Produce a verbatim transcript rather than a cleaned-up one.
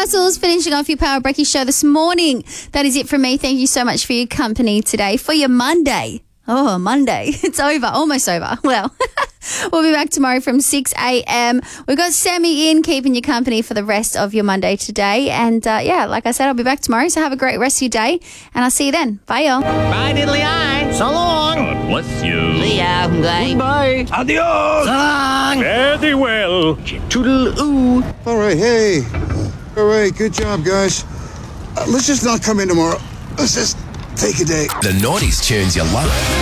Puzzles, finishing off your Power Brekkie show this morning. That is it from me. Thank you so much for your company today. For your Monday. Oh, Monday. It's over. Almost over. Well, we'll be back tomorrow from six a.m. We've got Sammy in keeping you company for the rest of your Monday today. And, uh, yeah, like I said, I'll be back tomorrow. So have a great rest of your day. And I'll see you then. Bye, y'all. Bye, diddly eye. So long. God bless you. See ya. Bye. Bye. Adios. So long. Very well. Toodle-oo. All right, hey. All right, good job, guys. Uh, let's just not come in tomorrow. Let's just take a day. The nineties tunes you love.